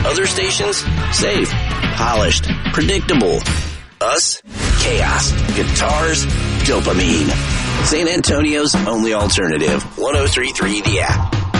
Other stations? Safe, polished, predictable. Us? Chaos, guitars, dopamine. San Antonio's only alternative. 103.3 The App.